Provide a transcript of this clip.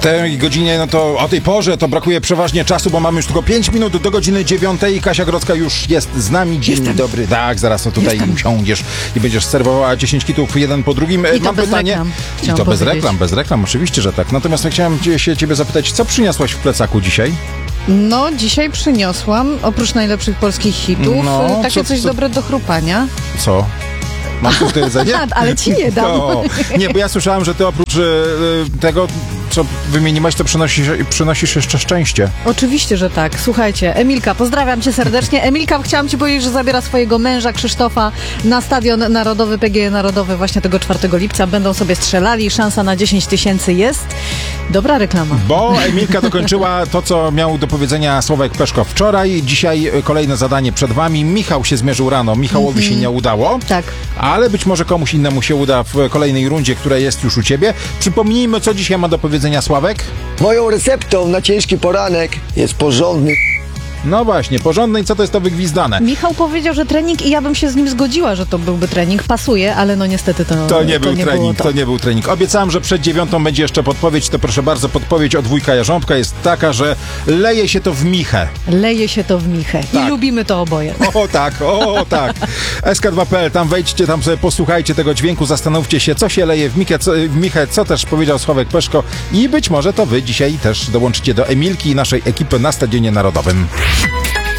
tej godzinie, no to o tej porze to brakuje przeważnie czasu, bo mamy już tylko 5 minut do godziny 9. Kasia Grodzka już jest z nami. Dzień dobry. Tak, zaraz to tutaj usiądziesz i będziesz serwowała 10 kitów jeden po drugim. I mam to pytanie. I to bez reklam, oczywiście, że tak. Natomiast ja chciałem się ciebie zapytać, co przyniosłaś w plecaku dzisiaj? No, dzisiaj przyniosłam, oprócz najlepszych polskich hitów, takie coś dobre do chrupania. Co? Mam tu w jedzenie? Ale ci nie dam. No. Nie, bo ja słyszałem, że ty oprócz tego, co wymieniłaś, to przynosisz jeszcze szczęście. Oczywiście, że tak. Słuchajcie, Emilka, pozdrawiam cię serdecznie. Emilka, chciałam ci powiedzieć, że zabiera swojego męża Krzysztofa na Stadion Narodowy, PGE Narodowy właśnie tego 4 lipca. Będą sobie strzelali, szansa na 10 000 jest. Dobra reklama. Bo Emilka dokończyła to, co miał do powiedzenia Sławek Peszko wczoraj. Dzisiaj kolejne zadanie przed wami. Michał się zmierzył rano. Michałowi się nie udało. Tak. Ale być może komuś innemu się uda w kolejnej rundzie, która jest już u ciebie. Przypomnijmy, co dzisiaj ma do powiedzenia Sławek. Moją receptą na ciężki poranek jest porządny. No właśnie, porządne i co to jest to wygwizdane? Michał powiedział, że trening i ja bym się z nim zgodziła, że to byłby trening. Pasuje, ale no niestety to nie był trening. To nie był trening. Obiecałem, że przed 9 będzie jeszcze podpowiedź, to proszę bardzo, podpowiedź od wujka Jarząbka jest taka, że leje się to w michę. Leje się to w michę. Tak. I lubimy to oboje. O tak. SK2.pl, tam wejdźcie, tam sobie posłuchajcie tego dźwięku, zastanówcie się, co się leje w michę, co też powiedział Sławek Peszko i być może to wy dzisiaj też dołączycie do Emilki i naszej ekipy na Stadionie Narodowym.